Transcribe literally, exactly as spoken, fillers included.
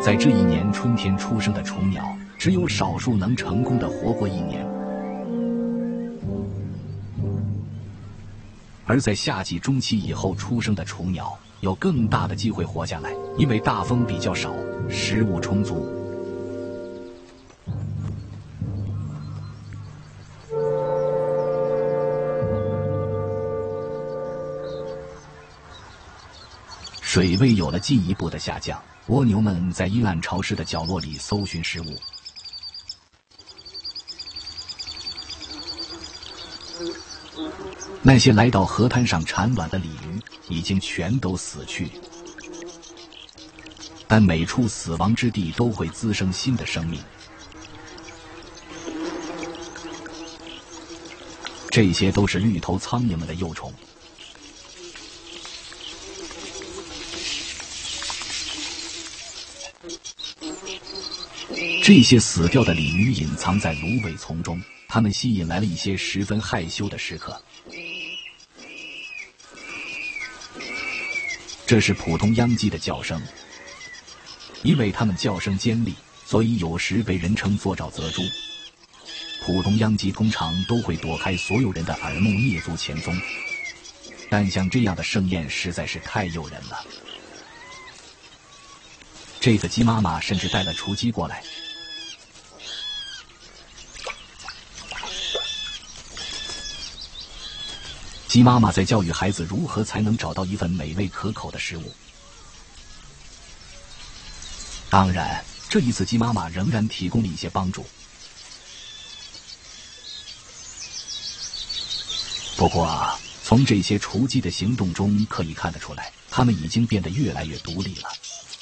在这一年春天出生的雏鸟，只有少数能成功的活过一年。而在夏季中期以后出生的雏鸟，有更大的机会活下来，因为大风比较少，食物充足。水位有了进一步的下降，蜗牛们在阴暗潮湿的角落里搜寻食物。那些来到河滩上产卵的鲤鱼已经全都死去，但每处死亡之地都会滋生新的生命。这些都是绿头苍蝇们的幼虫。这些死掉的鲤鱼隐藏在芦苇丛中，它们吸引来了一些十分害羞的食客。这是普通秧鸡的叫声，因为它们叫声尖利，所以有时被人称作沼泽猪。普通秧鸡通常都会躲开所有人的耳目，蹑足前踪，但像这样的盛宴实在是太诱人了。这个鸡妈妈甚至带了雏鸡过来。鸡妈妈在教育孩子如何才能找到一份美味可口的食物。当然，这一次鸡妈妈仍然提供了一些帮助。不过，从这些雏鸡的行动中可以看得出来，它们已经变得越来越独立了。